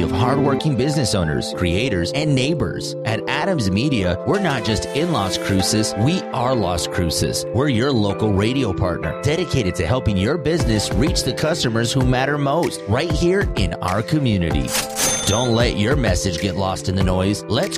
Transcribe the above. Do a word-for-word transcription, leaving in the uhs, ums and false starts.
of hardworking business owners, creators, and neighbors. At Adams Media, we're not just in Las Cruces, we are Las Cruces. We're your local radio partner, dedicated to helping your business reach the customers who matter most, right here in our community. Don't let your message get lost in the noise. Let's